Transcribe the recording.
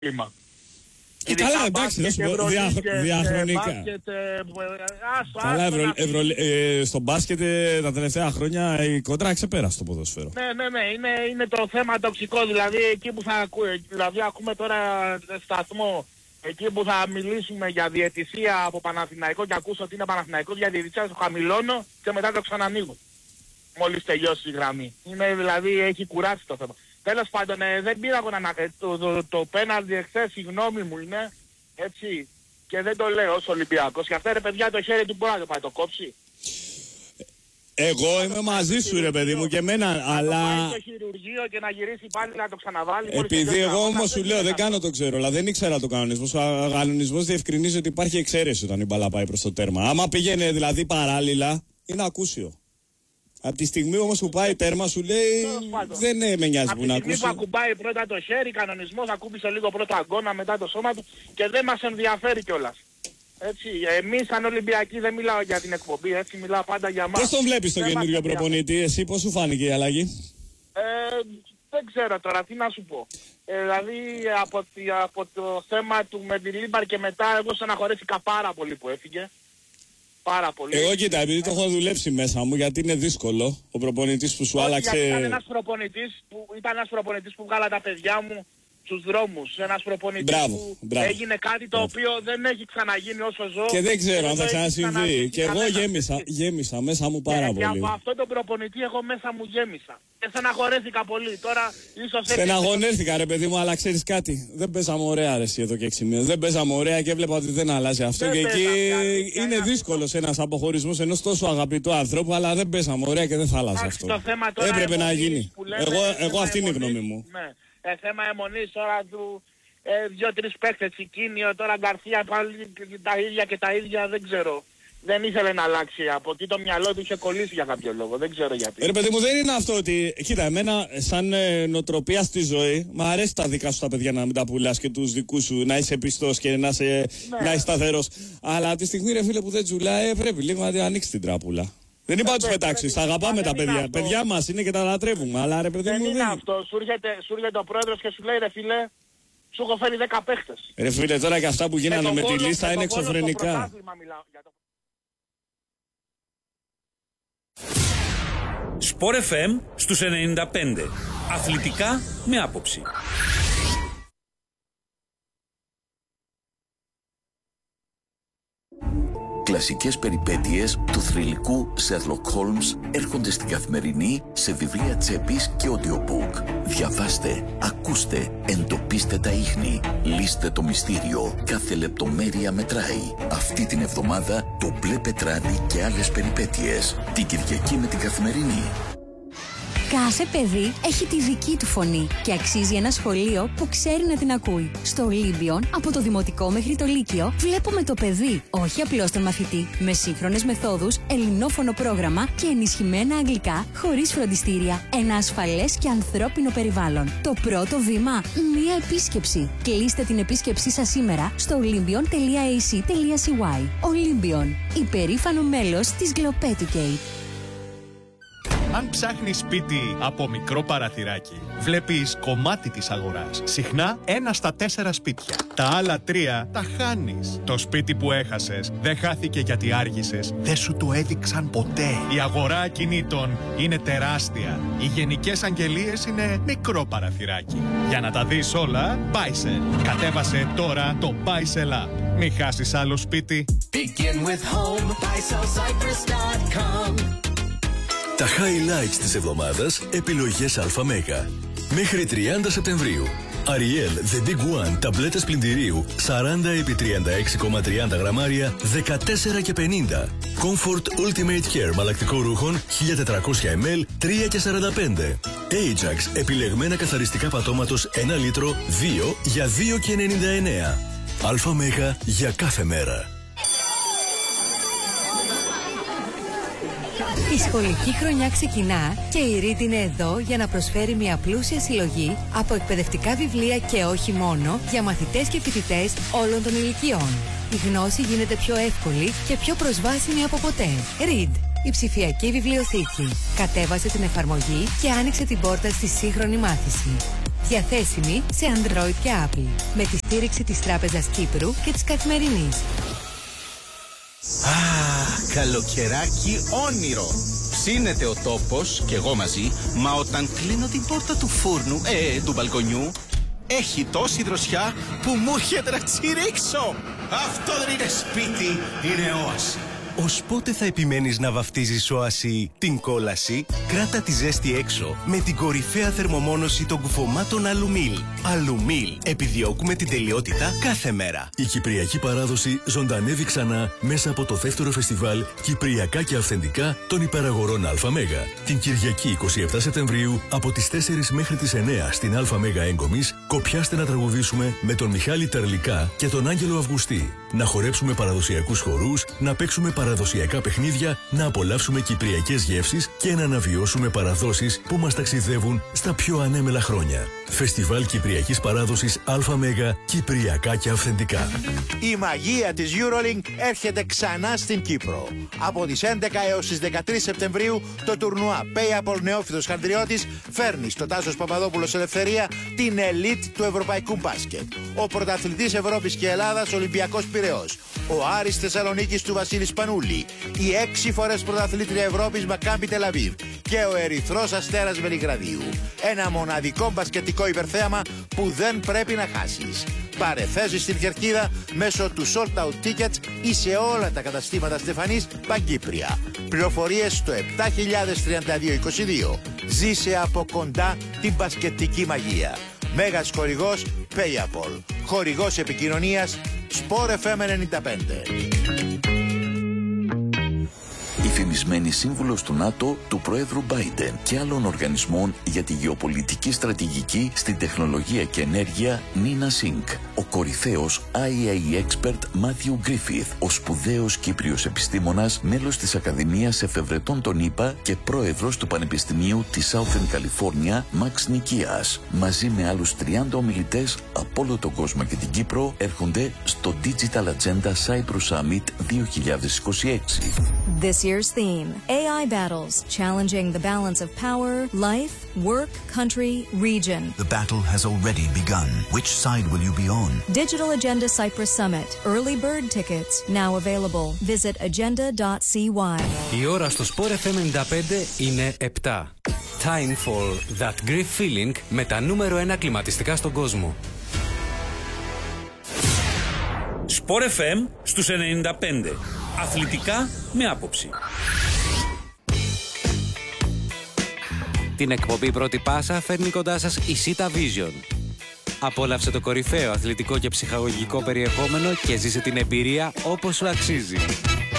κλίμα. Καλά, εντάξει, δεν σου πω διαχρονικά. Καλά, στο μπάσκετ τα τελευταία χρόνια η κόντρα ξεπέρασε το ποδόσφαιρο. Ναι, είναι το θέμα τοξικό. Δηλαδή, εκεί που θα ακούμε τώρα σταθμό, εκεί που θα μιλήσουμε για διαιτησία από Παναθηναϊκό και ακούσω ότι είναι Παναθηναϊκός για διαιτησία, το χαμηλώνω και μετά το ξανανοίγω. Μόλις τελειώσει η γραμμή. Είναι δηλαδή, έχει κουράσει το θέμα. Τέλος πάντων, δεν πήρα εγώ το πέναλτι εχθές, η γνώμη μου είναι, έτσι, και δεν το λέω ως Ολυμπιακός. Και αυτά ρε παιδιά το χέρι του μπορεί να το πάει το κόψει. Εγώ είμαι μαζί σου ρε παιδί μου και εμένα, αλλά... Να το πάει στο χειρουργείο και να γυρίσει πάλι να το ξαναβάλει. Επειδή εγώ όμως σου λέω δεν κάνω το ξέρω, αλλά δεν ήξερα το κανονισμό. Ο κανονισμός διευκρινίζει ότι υπάρχει εξαίρεση όταν η μπάλα πάει προς το τέρμα. Άμα πήγαινε δηλαδή παράλληλα, είναι ακούσιο. Από τη στιγμή όμως που πάει τέρμα σου λέει δεν με νοιάζει που να ακούσει. Από τη στιγμή που ακουμπάει πρώτα το χέρι, κανονισμός ακούμπησε λίγο πρώτα αγκώνα μετά το σώμα του και δεν μας ενδιαφέρει κιόλας. Έτσι, εμείς σαν Ολυμπιακοί δεν μιλάω για την εκπομπή, έτσι μιλάω πάντα για μας. Πώς τον βλέπεις τον καινούριο προπονητή, εσύ πώς σου φάνηκε η αλλαγή? Δεν ξέρω τώρα τι να σου πω. Δηλαδή από το θέμα του με τη Λίμπαρ και μετά εγώ στεναχωρέθηκα πάρα πολύ που έφυγε. Πάρα πολύ. Εγώ κοίτα, επειδή το έχω δουλέψει μέσα μου, γιατί είναι δύσκολο ο προπονητής που σου άλλαξε. Ήταν ένας προπονητής που βγάλα τα παιδιά μου στους δρόμους. Ένας προπονητής που έγινε κάτι το οποίο δεν έχει ξαναγίνει όσο ζω. Και δεν ξέρω αν θα ξανασυμβεί. Και εγώ γέμισα μέσα μου πάρα πολύ. Και από αυτό τον προπονητή εγώ μέσα μου γέμισα. Και στεναχωρέθηκα πολύ. Τώρα ίσως... Στεναχωρέθηκα ρε παιδί μου, αλλά ξέρεις κάτι. Δεν παίζαμε ωραία ρε εσύ εδώ και 6 μήνες. Δεν παίζαμε ωραία και έβλεπα ότι δεν αλλάζει αυτό. Και εκεί είναι δύσκολος ένας αποχωρισμός ενός τόσο αγαπητού ανθρώπου, αλλά δεν παίζαμε ωραία και δεν θα αλλάζει αυτό. Έπρεπε να γίνει. Εγώ αυτή είναι η γνώμη μου. Θέμα αιμονής τώρα του 2-3 παίκτες, Τσικίνιο, τώρα Γκαρσία πάλι τα ίδια δεν ξέρω. Δεν ήθελε να αλλάξει, από τι το μυαλό του είχε κολλήσει για κάποιο λόγο, δεν ξέρω γιατί. Ρε παιδί μου, δεν είναι αυτό ότι, κοίτα, εμένα σαν νοοτροπία στη ζωή, μου αρέσει τα δικά σου τα παιδιά να μην τα πουλάς και τους δικούς σου, να είσαι πιστός και να είσαι σταθερός. Αλλά τη στιγμή ρε φίλε που δεν τζουλάει, πρέπει λίγο να ανοίξει την τράπουλα. Δεν είπα να τους πετάξεις, τα αγαπάμε τα παιδιά. Παιδιά μας είναι και τα λατρεύουμε, αλλά ρε παιδί μου δεν είναι αυτό. Σου έρχεται ο πρόεδρος και σου λέει ρε φίλε, σου έχω φέρει 10 παίχτες. Ρε φίλε, τώρα και αυτά που γίνανε με τη λίστα είναι εξωφρενικά. Σπορ FM στους 95. Αθλητικά με άποψη. Κλασικές περιπέτειες του θρυλικού Sherlock Holmes έρχονται στην Καθημερινή σε βιβλία τσέπης και audiobook. Διαβάστε, ακούστε, εντοπίστε τα ίχνη, λύστε το μυστήριο. Κάθε λεπτομέρεια μετράει. Αυτή την εβδομάδα το μπλε πετράδι και άλλες περιπέτειες. Την Κυριακή με την Καθημερινή. Κάθε παιδί έχει τη δική του φωνή και αξίζει ένα σχολείο που ξέρει να την ακούει. Στο Ολύμπιον, από το δημοτικό μέχρι το λύκειο, βλέπουμε το παιδί, όχι απλώς τον μαθητή, με σύγχρονες μεθόδους, ελληνόφωνο πρόγραμμα και ενισχυμένα αγγλικά, χωρίς φροντιστήρια, ένα ασφαλές και ανθρώπινο περιβάλλον. Το πρώτο βήμα, μία επίσκεψη. Κλείστε την επίσκεψή σας σήμερα στο olympion.ac.cy. Olympion, υπερήφανο μέλος της Globeducate. Αν ψάχνεις σπίτι από μικρό παραθυράκι, βλέπεις κομμάτι της αγοράς. Συχνά 1 στα 4 σπίτια. Τα άλλα 3 τα χάνεις. Το σπίτι που έχασες δεν χάθηκε γιατί άργησες. Δεν σου το έδειξαν ποτέ. Η αγορά ακινήτων είναι τεράστια. Οι γενικές αγγελίες είναι μικρό παραθυράκι. Για να τα δεις όλα, Buysell. Κατέβασε τώρα το Buysell App. Μην χάσεις άλλο σπίτι. Begin with home, BuySellCyprus.com. Τα highlights της εβδομάδας, επιλογές ΑΜΕΓΑ. Μέχρι 30 Σεπτεμβρίου. Ariel The Big One ταμπλέτες πλυντηρίου 40x36,30 γραμμάρια 14,50. Comfort Ultimate Care μαλακτικό ρούχων 1400 ml 3,45. Ajax επιλεγμένα καθαριστικά πατώματος 1 λίτρο 2 για 2,99. ΑΜΕΓΑ για κάθε μέρα. Η σχολική χρονιά ξεκινά και η Read είναι εδώ για να προσφέρει μια πλούσια συλλογή από εκπαιδευτικά βιβλία και όχι μόνο για μαθητές και φοιτητές όλων των ηλικιών. Η γνώση γίνεται πιο εύκολη και πιο προσβάσιμη από ποτέ. Read, η ψηφιακή βιβλιοθήκη. Κατέβασε την εφαρμογή και άνοιξε την πόρτα στη σύγχρονη μάθηση. Διαθέσιμη σε Android και Apple. Με τη στήριξη της Τράπεζας Κύπρου και της Καθημερινής. Καλοκαιράκι όνειρο. Ψήνεται ο τόπος και εγώ μαζί, μα όταν κλείνω την πόρτα του φούρνου, του μπαλκονιού, έχει τόση δροσιά που μου έρχεται να τσιρίξω. Αυτό δεν είναι σπίτι, είναι όαση. Ως πότε θα επιμένεις να βαφτίζεις όαση την κόλαση? Κράτα τη ζέστη έξω με την κορυφαία θερμομόνωση των κουφωμάτων Αλουμίλ. Αλουμίλ. Επιδιώκουμε την τελειότητα κάθε μέρα. Η κυπριακή παράδοση ζωντανεύει ξανά μέσα από το δεύτερο φεστιβάλ Κυπριακά και Αυθεντικά των Υπεραγορών ΑΜ. Την Κυριακή 27 Σεπτεμβρίου από τις 4 μέχρι τις 9 στην ΑΜ Έγκομης, κοπιάστε να τραγουδήσουμε με τον Μιχάλη Τερλικά και τον Άγγελο Αυγουστή. Να χορέψουμε παραδοσιακούς χορούς, να παίξουμε παραδοσιακά παιχνίδια, να απολαύσουμε κυπριακές γεύσεις και να αναβιώσουμε παραδόσεις που μας ταξιδεύουν στα πιο ανέμελα χρόνια. Φεστιβάλ Κυπριακής Παράδοσης ΑΜ Κυπριακά και Αυθεντικά. Η μαγεία της EuroLink έρχεται ξανά στην Κύπρο. Από τις 11 έως τις 13 Σεπτεμβρίου το τουρνουά PayApple Νεόφυτος Χανδριώτης φέρνει στο Τάσος Παπαδόπουλος Ελευθερία την ελίτ του ευρωπαϊκού μπάσκετ. Ο πρωταθλητής Ευρώπης και Ελλάδας Ολυμπιακός Πειραιώς. Ο Άρης Θεσσαλονίκης του Βασίλη Σπανούλη. Η 6 φορές πρωταθλήτρια Ευρώπης Μακάμπι Τελαβίβ. Και ο Ερυθρός Αστέρας Βελιγραδίου. Ένα μοναδικό μπασκετικό υπερθέαμα που δεν πρέπει να χάσεις. Πάρε θέση στην κερκίδα μέσω του Sold Out Tickets ή σε όλα τα καταστήματα Στεφανής Παγκύπρια. Πληροφορίες στο 703222. Ζήσε από κοντά την μπασκετική μαγεία. Μέγας χορηγός PayApple. Χορηγός επικοινωνίας Sport FM 95. Η φημισμένη σύμβουλος του ΝΑΤΟ, του Προέδρου Biden και άλλων οργανισμών για τη γεωπολιτική στρατηγική στην τεχνολογία και ενέργεια Νίνα Σινκ. Ο κορυφαίος IAEA expert Μάθιου Γκρίφιθ, ο σπουδαίος Κύπριος επιστήμονας, μέλος της Ακαδημίας Εφευρετών των ΗΠΑ και πρόεδρος του Πανεπιστημίου της Southern California, Μαξ Νικίας. Μαζί με άλλους 30 ομιλητές από όλο τον κόσμο και την Κύπρο έρχονται στο Digital Agenda Cyprus Summit 2026. This year's theme, AI battles, challenging the balance of power, life, work, country, region. The battle has already begun. Which side will you be on? Digital Agenda Cyprus Summit. Early bird tickets now available. Visit agenda.cy. Η ώρα στο Sport FM 95 είναι 7. Time for that great feeling με τα νούμερο 1 κλιματιστικά στον κόσμο. Sport FM στους 95. Αθλητικά με άποψη. Την εκπομπή Πρώτη Πάσα φέρνει κοντά σας η Sita Vision. Απόλαυσε το κορυφαίο αθλητικό και ψυχαγωγικό περιεχόμενο και ζήσε την εμπειρία όπως σου αξίζει.